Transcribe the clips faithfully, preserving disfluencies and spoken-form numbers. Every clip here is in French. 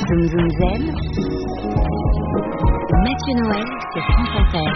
Zoom Zoom Zen. Mathieu Noël sur France Inter.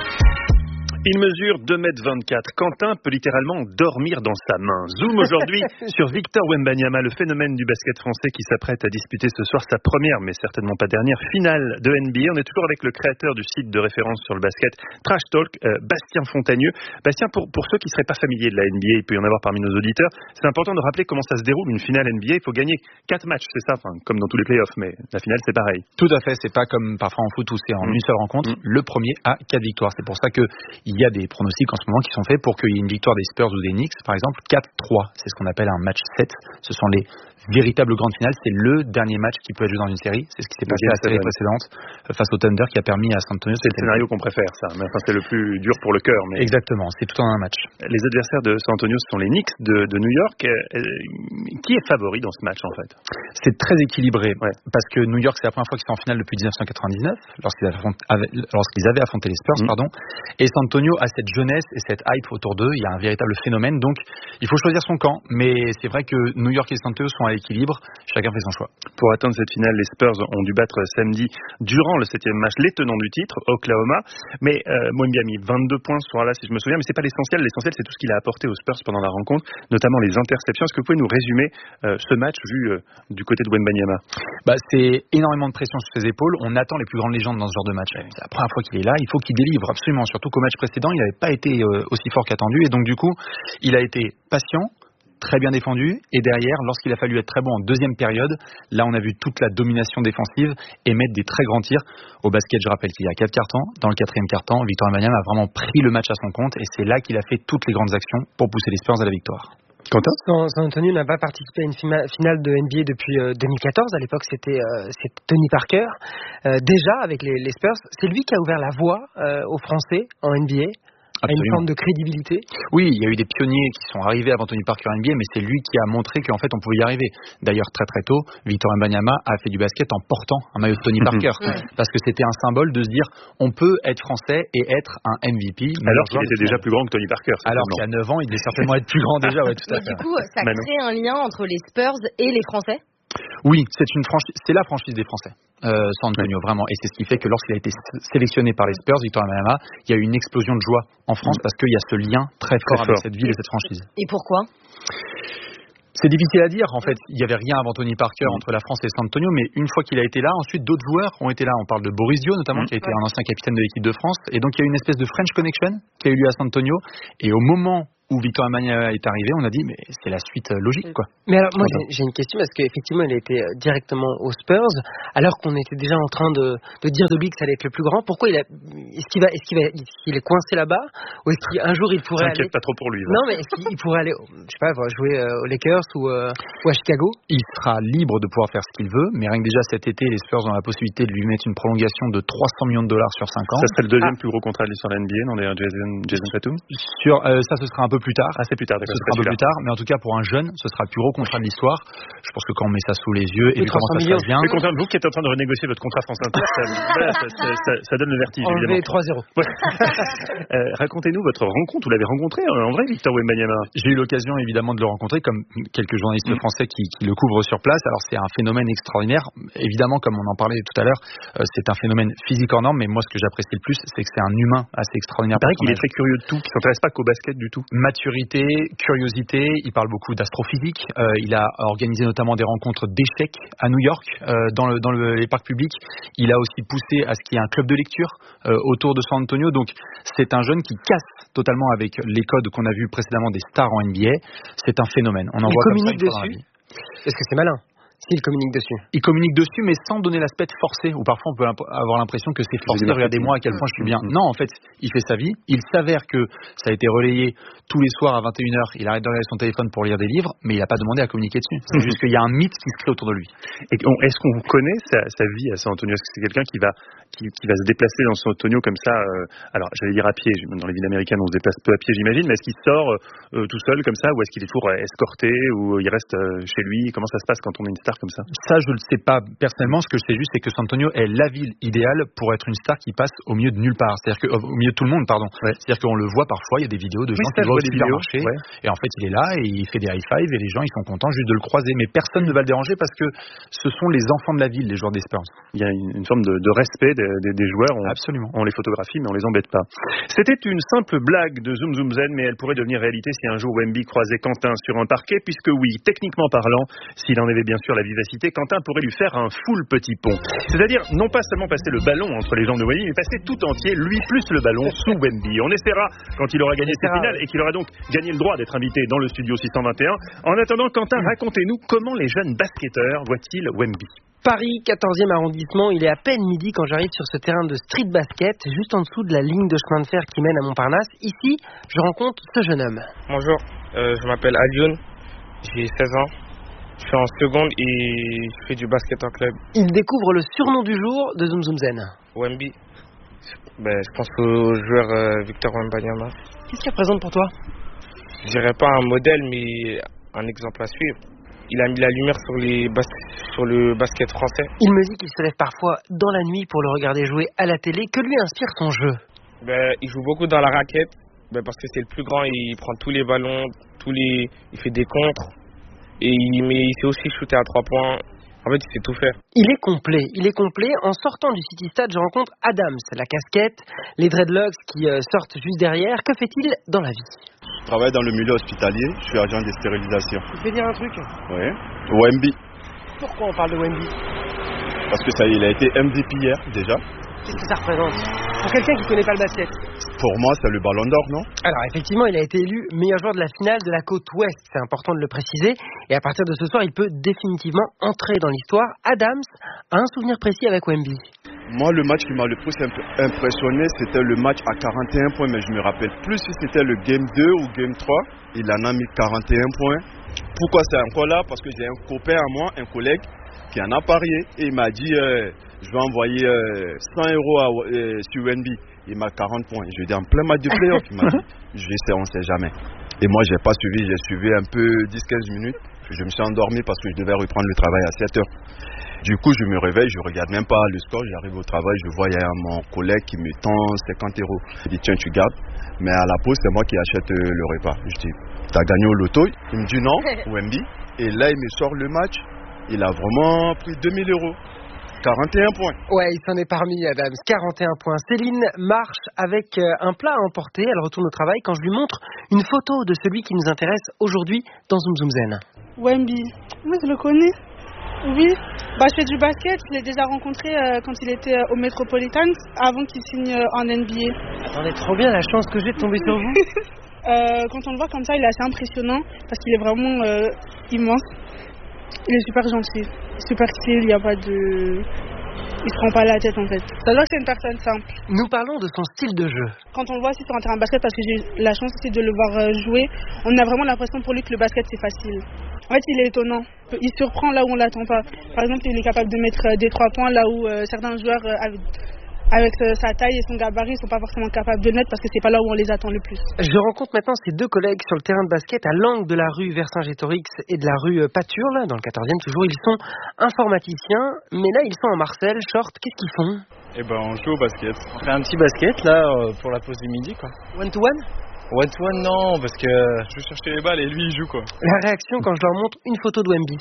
Il mesure deux mètres vingt-quatre. Quentin peut littéralement dormir dans sa main. Zoom aujourd'hui sur Victor Wembanyama, le phénomène du basket français qui s'apprête à disputer ce soir sa première, mais certainement pas dernière, finale de N B A. On est toujours avec le créateur du site de référence sur le basket, Trash Talk, euh, Bastien Fontagneux. Bastien, pour, pour ceux qui ne seraient pas familiers de la N B A, il peut y en avoir parmi nos auditeurs, c'est important de rappeler comment ça se déroule une finale N B A. Il faut gagner quatre matchs, c'est ça, enfin, comme dans tous les playoffs, mais la finale c'est pareil. Tout à fait, c'est pas comme parfois en foot où c'est en mmh. une seule rencontre. Mmh. Le premier a quatre victoires. C'est pour ça que il y a des pronostics en ce moment qui sont faits pour qu'il y ait une victoire des Spurs ou des Knicks, par exemple, quatre trois. C'est ce qu'on appelle un match sept. Ce sont les véritables grandes finales. C'est le dernier match qui peut être joué dans une série. C'est ce qui s'est passé à la série précédente face au Thunder qui a permis à San Antonio. C'est le scénario qu'on préfère, ça. Mais enfin, c'est le plus dur pour le cœur. Mais... Exactement, c'est tout en un match. Les adversaires de San Antonio sont les Knicks de, de New York. Euh, qui est favori dans ce match, en fait? C'est très équilibré. Ouais. Parce que New York, c'est la première fois qu'ils sont en finale depuis dix-neuf cent quatre-vingt-dix-neuf, lorsqu'ils avaient, lorsqu'ils avaient affronté les Spurs, mmh. pardon. Et San Antonio a cette jeunesse et cette hype autour d'eux. Il y a un véritable phénomène. Donc, il faut choisir son camp. Mais c'est vrai que New York et San Antonio sont à l'équilibre. Chacun fait son choix. Pour atteindre cette finale, les Spurs ont dû battre samedi, durant le septième match, les tenants du titre, Oklahoma. Mais euh, Wembanyama a mis vingt-deux points ce soir-là, si je me souviens. Mais c'est pas l'essentiel. L'essentiel, c'est tout ce qu'il a apporté aux Spurs pendant la rencontre, notamment les interceptions. Est-ce que vous pouvez nous résumer euh, ce match vu euh, du côté de Wembanyama? Bah, c'est énormément de pression sur ses épaules. On attend les plus grandes légendes dans ce genre de match. C'est la première fois qu'il est là. Il faut qu'il délivre absolument. Surtout qu'au match précédent, il n'avait pas été euh, aussi fort qu'attendu. Et donc, du coup, il a été patient, très bien défendu, et derrière, lorsqu'il a fallu être très bon en deuxième période, là on a vu toute la domination défensive et mettre des très grands tirs. Au basket, je rappelle qu'il y a quatre cartons. Dans le quatrième carton, Victor Wembanyama a vraiment pris le match à son compte et c'est là qu'il a fait toutes les grandes actions pour pousser les Spurs à la victoire. Quentin ? San Antonio n'a pas participé à une finale de N B A depuis deux mille quatorze. À l'époque, c'était, euh, c'était Tony Parker. Euh, déjà, avec les, les Spurs, c'est lui qui a ouvert la voie euh, aux Français en N B A. À une forme de crédibilité. Oui, il y a eu des pionniers qui sont arrivés avant Tony Parker en N B A, mais c'est lui qui a montré qu'en fait on pouvait y arriver. D'ailleurs, très très tôt, Victor Wembanyama a fait du basket en portant un maillot de Tony Parker, parce que c'était un symbole de se dire on peut être français et être un M V P. Alors qu'il était déjà plus grand que Tony Parker. Alors qu'il y a neuf ans, il devait certainement être plus grand déjà. Ouais, tout à mais fait. Du coup, ça crée un lien entre les Spurs et les Français. Oui, c'est une franchise, c'est la franchise des Français, euh, San Antonio, oui. Vraiment. Et c'est ce qui fait que lorsqu'il a été sélectionné par les Spurs, Victor Wembanyama, il y a eu une explosion de joie en France mmh. parce qu'il y a ce lien très fort très avec fort. Cette ville et cette franchise. Et pourquoi ? C'est difficile à dire. En fait, il n'y avait rien avant Tony Parker mmh. entre la France et San Antonio, mais une fois qu'il a été là, ensuite d'autres joueurs ont été là. On parle de Boris Dio notamment, mmh. qui a été ouais. un ancien capitaine de l'équipe de France. Et donc il y a eu une espèce de French Connection qui a eu lieu à San Antonio. Et au moment où Victor Wembanyama est arrivé, on a dit mais c'est la suite logique quoi. Mais alors moi j'ai, j'ai une question parce qu'effectivement il a été directement aux Spurs alors qu'on était déjà en train de, de dire de lui que ça allait être le plus grand. Pourquoi il a, est-ce qu'il va, est-ce qu'il va, est-ce qu'il est coincé là-bas ou est-ce qu'un jour il pourrait aller... aller... pas trop pour lui. Va. Non mais est-ce qu'il pourrait aller, je sais pas, jouer aux Lakers ou, euh, ou à Chicago? Il sera libre de pouvoir faire ce qu'il veut, mais rien que déjà cet été les Spurs ont la possibilité de lui mettre une prolongation de trois cents millions de dollars sur cinq ans. Ça serait le deuxième ah. plus gros contrat de l'histoire de la N B A, non, les Jason, Jason Tatum. Sur euh, ça ce sera un peu plus tard. Ah c'est plus tard. Ce sera un peu plus tard, mais en tout cas pour un jeune, ce sera le plus gros contrat de l'histoire. Je pense que quand on met ça sous les yeux et vu comment ça se passe bien. Mais Quentin, vous qui êtes en train de renégocier votre contrat France Inter, ça, ça, ça, ça, ça donne le vertige évidemment. trois zéro. Ouais. euh, racontez-nous votre rencontre. Vous l'avez rencontré en vrai, Victor Wembanyama? J'ai eu l'occasion évidemment de le rencontrer, comme quelques journalistes mmh. français qui, qui le couvrent sur place. Alors c'est un phénomène extraordinaire. Évidemment, comme on en parlait tout à l'heure, euh, c'est un phénomène physique hors norme. Mais moi, ce que j'apprécie le plus, c'est que c'est un humain assez extraordinaire. Il paraît qu'il est très curieux de tout, qu'il s'intéresse pas qu'au basket du tout. Maturité, curiosité. Il parle beaucoup d'astrophysique. Euh, il a organisé notamment des rencontres d'échecs à New York, euh, dans, le, dans le, les parcs publics. Il a aussi poussé à ce qu'il y ait un club de lecture euh, autour de San Antonio. Donc, c'est un jeune qui casse totalement avec les codes qu'on a vus précédemment des stars en N B A. C'est un phénomène. On en il voit communique comme ça dessus. Est-ce que c'est malin? S'il communique dessus. Il communique dessus, mais sans donner l'aspect forcé, ou parfois on peut avoir l'impression que c'est forcé. Regardez-moi à quel point je suis bien. Mmh. Non, en fait, il fait sa vie. Il s'avère que ça a été relayé tous les soirs à vingt et une heures. Il arrête de regarder son téléphone pour lire des livres, mais il n'a pas demandé à communiquer dessus. C'est mmh. juste qu'il y a un mythe qui se crée autour de lui. Et est-ce qu'on connaît sa, sa vie à San Antonio? Est-ce que c'est quelqu'un qui va, qui, qui va se déplacer dans San Antonio comme ça euh, Alors, j'allais dire à pied. Dans les villes américaines, on se déplace peu à pied, j'imagine. Mais est-ce qu'il sort euh, tout seul comme ça, ou est-ce qu'il est toujours escorté, ou il reste euh, chez lui? Comment ça se passe quand on est une star faire comme ça? Ça, je ne le sais pas personnellement. Ce que je sais juste, c'est que San Antonio est la ville idéale pour être une star qui passe au milieu de nulle part. C'est-à-dire que, au milieu de tout le monde, pardon. Ouais. C'est-à-dire qu'on le voit parfois, il y a des vidéos de gens oui, qui vont au des supermarché. Ouais. Et en fait, il est là et il fait des high five et les gens, ils sont contents juste de le croiser. Mais personne ne va le déranger parce que ce sont les enfants de la ville, les joueurs des Spurs. Il y a une, une forme de, de respect des, des, des joueurs. On, Absolument. On les photographie, mais on les embête pas. C'était une simple blague de Zoom Zoom Zen, mais elle pourrait devenir réalité si un jour Wemby croisait Quentin sur un parquet, puisque oui, techniquement parlant, s'il en avait bien sûr la vivacité, Quentin pourrait lui faire un full petit pont. C'est-à-dire, non pas seulement passer le ballon entre les jambes de Wemby, mais passer tout entier, lui plus le ballon, sous Wemby. On essaiera quand il aura gagné ses finales et qu'il aura donc gagné le droit d'être invité dans le studio six cent vingt et un. En attendant, Quentin, racontez-nous comment les jeunes basketteurs voient-ils Wemby? Paris, quatorzième arrondissement, il est à peine midi quand j'arrive sur ce terrain de street basket, juste en dessous de la ligne de chemin de fer qui mène à Montparnasse. Ici, je rencontre ce jeune homme. Bonjour, euh, je m'appelle Alioun, j'ai seize ans, je suis en seconde et je fais du basket en club. Il découvre le surnom du jour de Zoom Zoom Zen. Wemby, ben, je pense au joueur euh, Victor Wembanyama. Qu'est-ce qu'il représente pour toi? Je dirais pas un modèle, mais un exemple à suivre. Il a mis la lumière sur, les bas- sur le basket français. Il me dit qu'il se lève parfois dans la nuit pour le regarder jouer à la télé. Que lui inspire son jeu? Ben, il joue beaucoup dans la raquette, ben, parce que c'est le plus grand, il prend tous les ballons, tous les, il fait des contres, et il, mais il sait aussi shooter à trois points. En fait, il sait tout faire. Il est complet, il est complet. En sortant du City Stade, je rencontre Adams, la casquette, les dreadlocks qui euh, sortent juste derrière. Que fait-il dans la vie? Je travaille dans le milieu hospitalier, je suis agent de stérilisation. Je vais dire un truc. Oui. Wemby. Pourquoi on parle de Wemby? Parce que ça, il a été M V P hier, déjà. Qu'est-ce que ça représente pour quelqu'un qui ne connaît pas le basket? Pour moi, c'est le ballon d'or, non? Alors, effectivement, il a été élu meilleur joueur de la finale de la côte ouest. C'est important de le préciser. Et à partir de ce soir, il peut définitivement entrer dans l'histoire. Adams a un souvenir précis avec Wemby. Moi, le match qui m'a le plus imp- impressionné, c'était le match à quarante et un points, mais je me rappelle plus si c'était le game deux ou game trois. Il en a mis quarante et un points. Pourquoi c'est encore là? Parce que j'ai un copain à moi, un collègue, qui en a parié et il m'a dit euh, je vais envoyer euh, cent euros à, euh, sur Wemby. Il m'a quarante points. Je lui ai dit en plein match de playoff. Il m'a dit je sais, on ne sait jamais. Et moi, j'ai pas suivi, j'ai suivi un peu dix à quinze minutes. Je me suis endormi parce que je devais reprendre le travail à sept heures. Du coup, je me réveille, je regarde même pas le score, j'arrive au travail, je vois il y a mon collègue qui me tend cinquante euros. Il dit tiens, tu gardes, mais à la pause, c'est moi qui achète euh, le repas. Je dis t'as gagné au loto? Il me dit non, Wemby. Et là, il me sort le match, il a vraiment pris deux mille euros. quarante et un points. Ouais, il s'en est parmi, Adams. quarante et un points. Céline marche avec un plat à emporter. Elle retourne au travail quand je lui montre une photo de celui qui nous intéresse aujourd'hui dans Zoom Zoom Zen. Wemby, moi je le connais. Oui, bah, je fais du basket. Je l'ai déjà rencontré euh, quand il était euh, au Metropolitan, avant qu'il signe euh, en N B A. Attendez, trop bien la chance que j'ai de tomber sur vous. euh, quand on le voit comme ça, il est assez impressionnant parce qu'il est vraiment euh, immense. Il est super gentil, super chill, il n'y a pas de... Il se prend pas la tête en fait. Ça veut dire que c'est une personne simple. Nous parlons de son style de jeu. Quand on le voit aussi sur un terrain de basket, parce que j'ai eu la chance aussi de le voir jouer, on a vraiment l'impression pour lui que le basket c'est facile. En fait, il est étonnant. Il surprend là où on l'attend pas. Par exemple, il est capable de mettre des trois points là où euh, certains joueurs euh, avec, avec euh, sa taille et son gabarit sont pas forcément capables de mettre parce que c'est pas là où on les attend le plus. Je rencontre maintenant ces deux collègues sur le terrain de basket à l'angle de la rue Vercingétorix et de la rue Paturle, dans le quatorzième toujours. Ils sont informaticiens, mais là ils sont en Marcel, short. Qu'est-ce qu'ils font? Eh ben, on joue au basket. On fait un petit basket là euh, pour la pause du midi quoi. One to one? One to one non, parce que je vais chercher les balles et lui il joue quoi. La réaction quand je leur montre une photo de Wemby.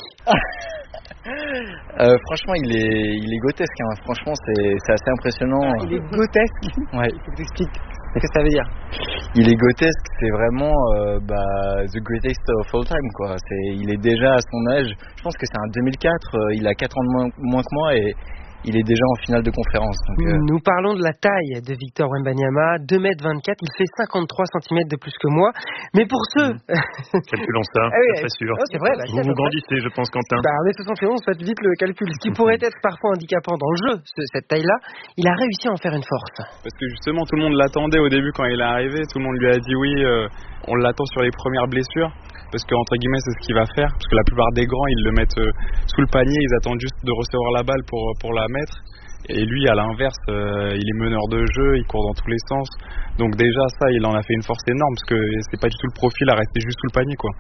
euh, franchement il est, il est grotesque, hein. Franchement c'est, c'est assez impressionnant. Ah, il est grotesque. Ouais. Il faut que t'expliques. Qu'est-ce que ça veut dire? Il est grotesque, c'est vraiment euh, bah, the greatest of all time quoi. C'est, il est déjà à son âge, je pense que c'est un deux mille quatre, euh, il a quatre ans de moins, moins que moi et il est déjà en finale de conférence. Donc, euh... Nous parlons de la taille de Victor Wembanyama, deux mètres vingt-quatre, il fait cinquante-trois centimètres de plus que moi. Mais pour ceux... Mmh. Calculons ça, ah oui, c'est très sûr. Oh, c'est vrai, bah, vous vous grandissez, je pense, Quentin. Bah, on est soixante et onze, faites vite le calcul. Ce qui pourrait être parfois handicapant dans le jeu, ce, cette taille-là, il a réussi à en faire une force. Parce que justement, tout le monde l'attendait au début quand il est arrivé. Tout le monde lui a dit oui, euh, on l'attend sur les premières blessures. Parce que, entre guillemets, c'est ce qu'il va faire. Parce que la plupart des grands, ils le mettent euh, sous le panier. Ils attendent juste de recevoir la balle pour, pour la mettre. Et lui, à l'inverse, euh, il est meneur de jeu, il court dans tous les sens. Donc déjà, ça, il en a fait une force énorme. Parce que c'est pas du tout le profil à rester juste sous le panier, quoi.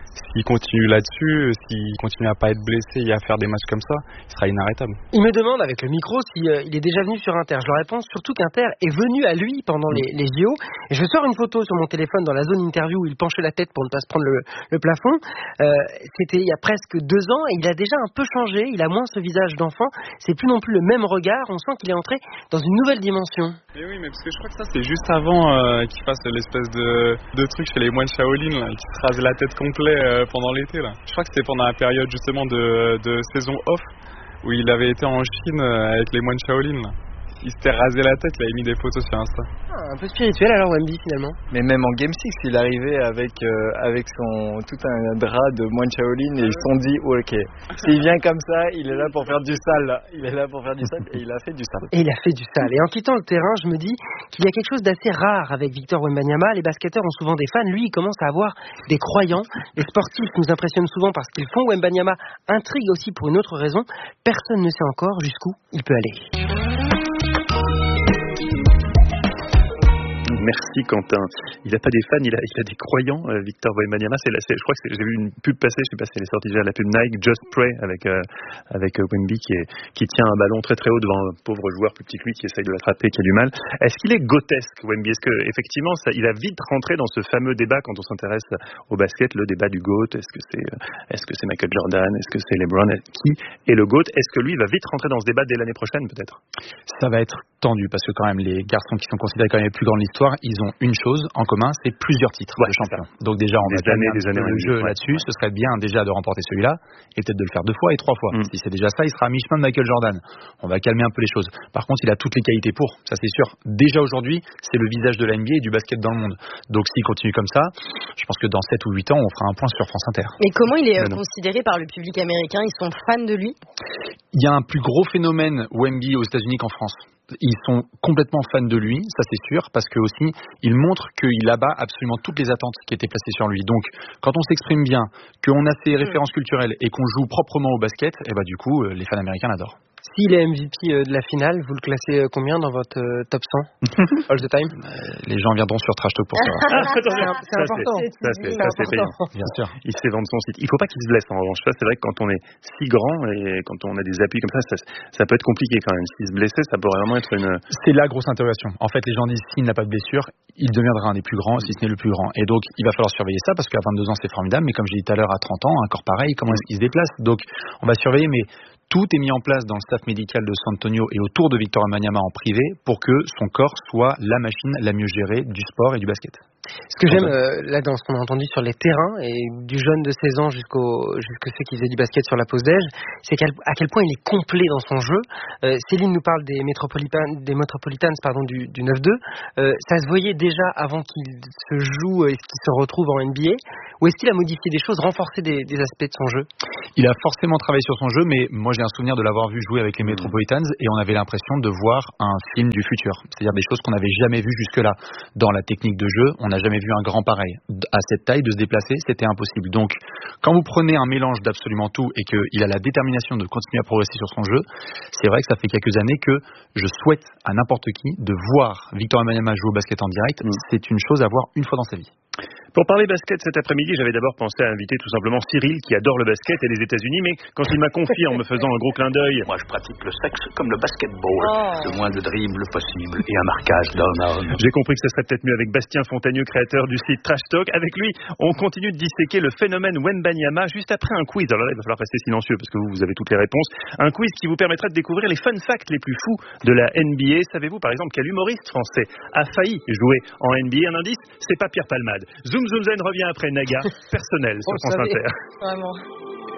s'il continue là-dessus, s'il continue à pas être blessé et à faire des matchs comme ça, il sera inarrêtable. Il me demande avec le micro si euh, il est déjà venu sur Inter. Je leur réponds surtout qu'Inter est venu à lui pendant les, les J O. Et je sors une photo sur mon téléphone dans la zone interview où il penchait la tête pour ne pas se prendre le, le plafond. Euh, c'était il y a presque deux ans et il a déjà un peu changé. Il a moins ce visage d'enfant. C'est plus non plus le même regard. On sent qu'il est entré dans une nouvelle dimension. Mais oui, mais parce que je crois que ça c'est juste avant euh, qu'il fasse l'espèce de, de truc chez les moines Shaolin, là, qui se rase la tête complet euh, pendant l'été là. Je crois que c'était pendant la période justement de, de saison off où il avait été en Chine euh, avec les moines Shaolin là. Il s'était rasé la tête, il avait mis des photos sur Insta. Ah, un peu spirituel alors Wemby finalement. Mais même en Game six, il arrivait avec, euh, avec son, tout un drap de moine Shaolin et ils se sont dit oh, ok, s'il vient comme ça, il est là pour faire du sale là. Il est là pour faire du sale et il a fait du sale. Et il a fait du sale. Et en quittant le terrain, je me dis qu'il y a quelque chose d'assez rare avec Victor Wembanyama. Les basketteurs ont souvent des fans, lui il commence à avoir des croyants. Les sportifs nous impressionnent souvent parce qu'ils font. Wembanyama intrigue aussi pour une autre raison. Personne ne sait encore jusqu'où il peut aller. Merci Quentin. Il n'a pas des fans, il a, il a des croyants. Euh, Victor Wembanyama, c'est là, c'est, je crois que c'est, j'ai vu une pub passer, je sais pas si elle est sortie déjà, la pub Nike Just Pray avec euh, avec euh, Wemby qui est qui tient un ballon très très haut devant un pauvre joueur plus petit que lui qui essaye de l'attraper, qui a du mal. Est-ce qu'il est gothesque Wemby? Est-ce que effectivement ça, il va vite rentrer dans ce fameux débat quand on s'intéresse au basket, le débat du GOAT? Est-ce que c'est est-ce que c'est Michael Jordan? Est-ce que c'est LeBron? Qui est le GOAT? Est-ce que lui va vite rentrer dans ce débat dès l'année prochaine peut-être? Ça va être tendu parce que quand même les garçons qui sont considérés comme les plus grands de l'histoire, ils ont une chose en commun, c'est plusieurs titres ouais, de champion. Donc déjà on des va années, des années le jeu ouais, là-dessus. Ouais. Ce serait bien déjà de remporter celui-là et peut-être de le faire deux fois et trois fois. Mm. Si c'est déjà ça, il sera à mi-chemin de Michael Jordan. On va calmer un peu les choses. Par contre, il a toutes les qualités pour, ça c'est sûr. Déjà aujourd'hui, c'est le visage de la N B A et du basket dans le monde. Donc s'il continue comme ça, je pense que dans sept ou huit ans, on fera un point sur France Inter. Mais comment il est euh, considéré par le public américain? Ils sont fans de lui? Il y a un plus gros phénomène Wemby aux États-Unis qu'en France. Ils sont complètement fans de lui, ça c'est sûr, parce que aussi il montre qu'il abat absolument toutes les attentes qui étaient placées sur lui. Donc quand on s'exprime bien, qu'on a ses références culturelles et qu'on joue proprement au basket, et bah du coup les fans américains l'adorent. S'il est M V P de la finale, vous le classez combien dans votre euh, top cent all the time? euh, Les gens viendront sur Trash Talk pour ça. Ah, c'est, c'est ça, important. C'est, ça, c'est, ça, c'est payant. Bien sûr. Il sait vendre son site. Il ne faut pas qu'il se blesse en revanche. Ça, c'est vrai que quand on est si grand et quand on a des appuis comme ça, ça, ça peut être compliqué quand même. S'il se blessait, ça pourrait vraiment être une... C'est la grosse interrogation. En fait, les gens disent s'il n'a pas de blessure, il deviendra un des plus grands, si ce n'est le plus grand. Et donc, il va falloir surveiller ça parce qu'à vingt-deux ans, c'est formidable. Mais comme j'ai dit tout à l'heure, à trente ans, un corps pareil, comment est-ce qu'il se déplace? Donc, on va surveiller, mais tout est mis en place dans le staff médical de San Antonio et autour de Victor Wembanyama en privé pour que son corps soit la machine la mieux gérée du sport et du basket. Ce que j'aime euh, là dans ce qu'on a entendu sur les terrains et du jeune de seize ans jusqu'au jusqu'à ceux qui faisaient du basket sur la pause déj, c'est quel, à quel point il est complet dans son jeu. Euh, Céline nous parle des Metropolitans, des Metropolitans pardon du, du neuf deux. Euh, ça se voyait déjà avant qu'il se joue et qu'il se retrouve en N B A. Ou est-ce qu'il a modifié des choses, renforcé des, des aspects de son jeu? Il a forcément travaillé sur son jeu, mais moi j'ai un souvenir de l'avoir vu jouer avec les Metropolitans et on avait l'impression de voir un film du futur. C'est-à-dire des choses qu'on n'avait jamais vues jusque-là. Dans la technique de jeu, on n'a jamais vu un grand pareil. À cette taille, de se déplacer, c'était impossible. Donc, quand vous prenez un mélange d'absolument tout et qu'il a la détermination de continuer à progresser sur son jeu, c'est vrai que ça fait quelques années que je souhaite à n'importe qui de voir Victor Wembanyama jouer au basket en direct. Mmh. C'est une chose à voir une fois dans sa vie. Pour parler basket cet après-midi, j'avais d'abord pensé à inviter tout simplement Cyril qui adore le basket et les États-Unis, mais quand il m'a confié en me faisant un gros clin d'œil, moi je pratique le sexe comme le basketball, oh. le moins de dribbles possible et un marquage d'homme à homme. J'ai compris que ce serait peut-être mieux avec Bastien Fontagneux, créateur du site Trash Talk. Avec lui, on continue de disséquer le phénomène Wembanyama juste après un quiz. Alors là, il va falloir rester silencieux parce que vous, vous avez toutes les réponses. Un quiz qui vous permettra de découvrir les fun facts les plus fous de la N B A. Savez-vous par exemple quel humoriste français a failli jouer en N B A? Un indice, c'est pas Pierre Palmade. Zoom Zoom Zen revient après Naga, personnel sur France Inter. Vraiment.